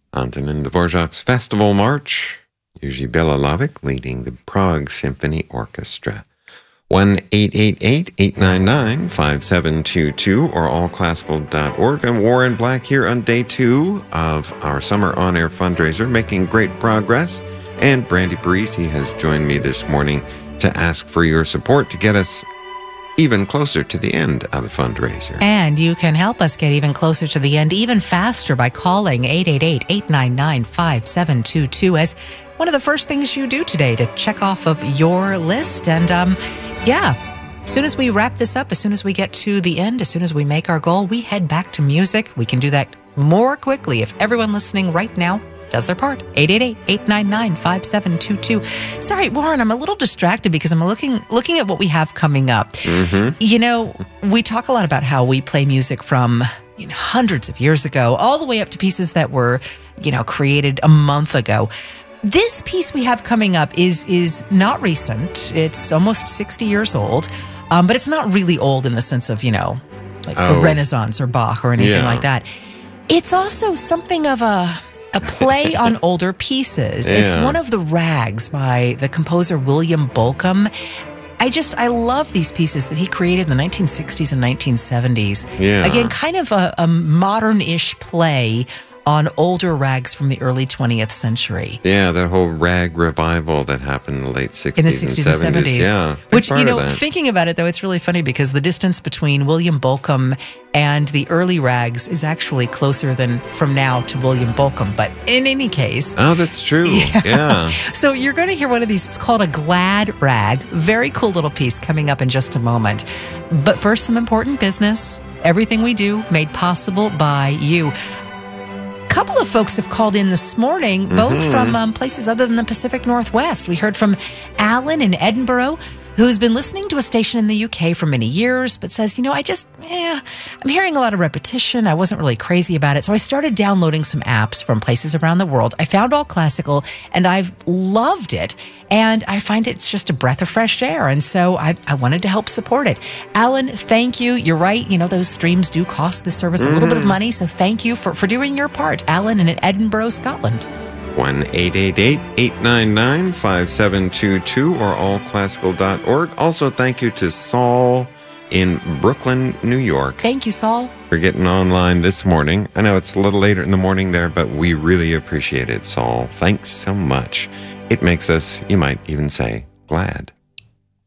Antonin Dvorak's Festival March. Jiří Bělohlávek leading the Prague Symphony Orchestra. 1-888-899-5722 or allclassical.org. I'm Warren Black here on day 2 of our Summer On Air fundraiser, making great progress. And Brandy Parisi has joined me this morning to ask for your support to get us even closer to the end of the fundraiser. And you can help us get even closer to the end even faster by calling 888-899-5722 as one of the first things you do today to check off of your list. And as soon as we wrap this up, as soon as we get to the end, as soon as we make our goal, we head back to music. We can do that more quickly if everyone listening right now does their part. 888-899-5722. Sorry, Warren, I'm a little distracted because I'm looking at what we have coming up. Mm-hmm. You know, we talk a lot about how we play music from hundreds of years ago, all the way up to pieces that were, created a month ago. This piece we have coming up is not recent. It's almost 60 years old, but it's not really old in the sense of, the Renaissance or Bach or anything like that. It's also something of a play on older pieces. Yeah. It's one of the rags by the composer William Bolcom. I love these pieces that he created in the 1960s and 1970s. Yeah. Again, kind of a modern-ish play on older rags from the early 20th century. Yeah, that whole rag revival that happened in the late 60s, in the 60s and 70s. Yeah. Which, thinking about it, though, it's really funny because the distance between William Bolcom and the early rags is actually closer than from now to William Bolcom. But in any case... Oh, that's true. Yeah. So you're going to hear one of these. It's called a glad rag. Very cool little piece coming up in just a moment. But first, some important business. Everything we do made possible by you. Couple of folks have called in this morning, both from places other than the Pacific Northwest. We heard from Alan in Edinburgh, who's been listening to a station in the UK for many years, but says, I'm hearing a lot of repetition. I wasn't really crazy about it. So I started downloading some apps from places around the world. I found All Classical, and I've loved it. And I find it's just a breath of fresh air. And so I wanted to help support it. Alan, thank you. You're right. Those streams do cost the service a little bit of money. So thank you for doing your part. Alan in Edinburgh, Scotland. 1-888-899-5722 or allclassical.org. Also, thank you to Saul in Brooklyn, New York. Thank you, Saul. For getting online this morning. I know it's a little later in the morning there, but we really appreciate it, Saul. Thanks so much. It makes us, you might even say, glad.